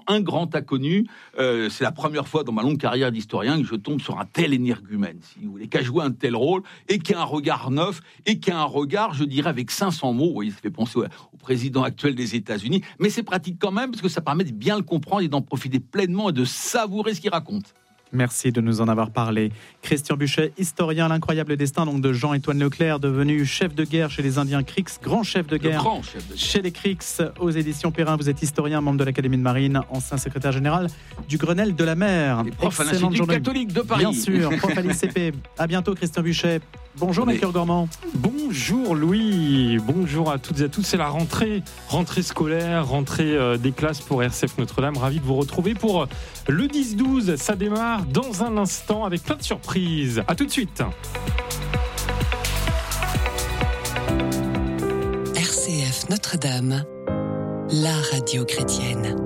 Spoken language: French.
un grand inconnu. C'est la première fois dans ma longue carrière d'historien que je tombe sur un tel énergumène, si vous voulez, qui a joué un tel rôle, et qui a un regard neuf, et qui a un regard, je dirais, avec 500 mots. Vous voyez, ça fait penser au président actuel des États-Unis, mais c'est pratique quand même, parce que ça permet de bien le comprendre et d'en profiter pleinement et de savourer ce qu'il raconte. Merci de nous en avoir parlé. Christian Buchet, historien, l'incroyable destin donc de Jean-Étoine Leclerc, devenu chef de guerre chez les Indiens Creeks, grand chef de guerre chez les Creeks aux éditions Perrin. Vous êtes historien, membre de l'Académie de Marine, ancien secrétaire général du Grenelle de la mer. Et prof à l'Institut catholique de Paris. Bien sûr, prof à l'ICP. À bientôt Christian Buchet. Bonjour Melchior Gormand. Bonjour Louis, bonjour à toutes et à tous. C'est la rentrée scolaire, rentrée des classes pour RCF Notre-Dame. Ravi de vous retrouver pour le 10-12. Ça démarre dans un instant avec plein de surprises. À tout de suite. RCF Notre-Dame, la radio chrétienne.